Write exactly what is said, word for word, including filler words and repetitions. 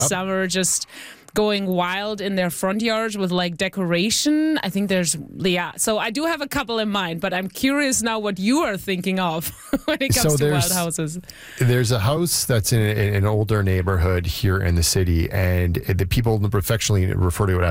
Some are just going wild in their front yards with like decoration. I think there's, yeah. So I do have a couple in mind, but I'm curious now what you are thinking of when it comes So to wild there's- houses. There's a house that's in, a, in an older neighborhood here in the city, and the people affectionately refer to it